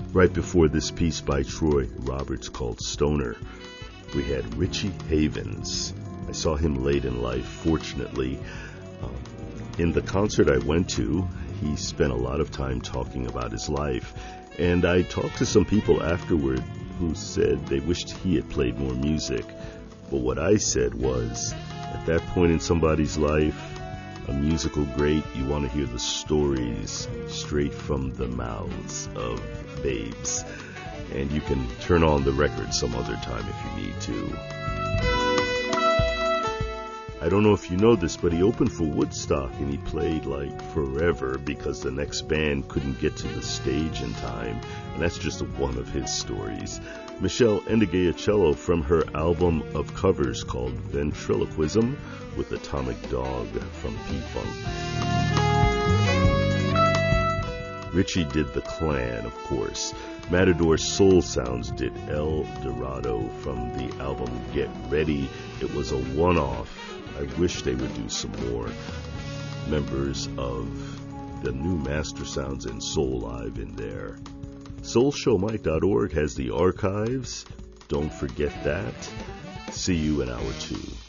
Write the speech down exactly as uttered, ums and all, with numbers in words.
Right before this piece by Troy Roberts called Stoner, we had Richie Havens. I saw him late in life, fortunately. Um, in the concert I went to, he spent a lot of time talking about his life. And I talked to some people afterward who said they wished he had played more music. But what I said was, at that point in somebody's life, a musical great, you want to hear the stories straight from the mouths of babes. And you can turn on the record some other time if you need to. I don't know if you know this, but he opened for Woodstock and he played like forever because the next band couldn't get to the stage in time. And that's just one of his stories. Meshell Ndegeocello from her album of covers called Ventriloquism with Atomic Dog from P-Funk. Richie did The Clan, of course. Matador Soul Sounds did El Dorado from the album Get Ready. It was a one-off. I wish they would do some more. Members of the new Master Sounds and Soul Live in there. soul show mike dot org has the archives. Don't forget that. See you in hour two.